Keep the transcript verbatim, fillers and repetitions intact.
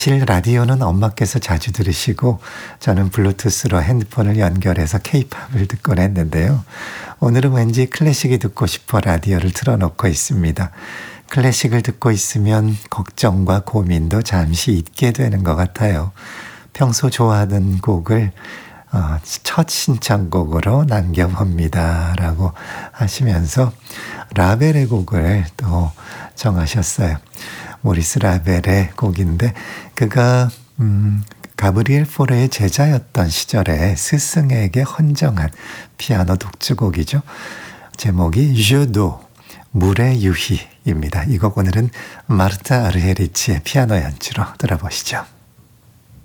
사실 라디오는 엄마께서 자주 들으시고 저는 블루투스로 핸드폰을 연결해서 케이팝을 듣곤 했는데요. 오늘은 왠지 클래식이 듣고 싶어 라디오를 틀어놓고 있습니다. 클래식을 듣고 있으면 걱정과 고민도 잠시 잊게 되는 것 같아요. 평소 좋아하던 곡을 어, 첫 신청곡으로 남겨봅니다 라고 하시면서 라벨의 곡을 또 정하셨어요. 모리스 라벨의 곡인데 그가 음, 가브리엘 포레의 제자였던 시절에 스승에게 헌정한 피아노 독주곡이죠. 제목이 ژ도 물의 유희입니다. 이 곡 오늘은 마르타 아르헤리치의 피아노 연주로 들어보시죠.